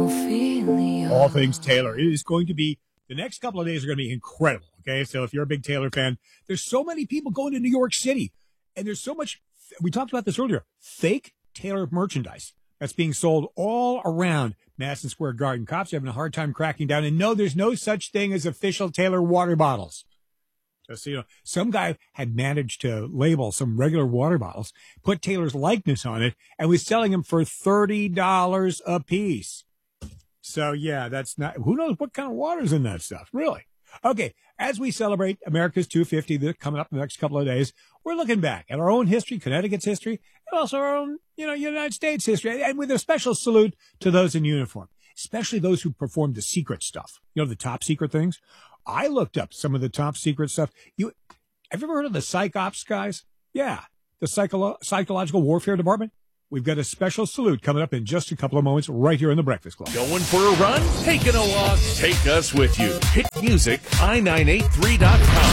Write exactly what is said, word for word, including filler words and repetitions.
Ophelia. All things Taylor. It is going to be, the next couple of days are going to be incredible. Okay. So if you're a big Taylor fan, there's so many people going to New York City, and there's so much, we talked about this earlier, fake Taylor merchandise that's being sold all around Madison Square Garden. Cops are having a hard time cracking down, and no, there's no such thing as official Taylor water bottles. Just so you know, some guy had managed to label some regular water bottles, put Taylor's likeness on it, and was selling them for thirty dollars a piece. So yeah, that's not, who knows what kind of water's in that stuff, really. Okay, as we celebrate America's two fifty coming up in the next couple of days, we're looking back at our own history, Connecticut's history, and also our own, you know, United States history, and with a special salute to those in uniform, especially those who performed the secret stuff, you know, the top secret things. I looked up some of the top secret stuff. You, have you ever heard of the Psych Ops guys? Yeah, the psycholo- Psychological Warfare Department. We've got a special salute coming up in just a couple of moments right here in the Breakfast Club. Going for a run? Taking a walk? Take us with you. Hit music, i nine eight three dot com.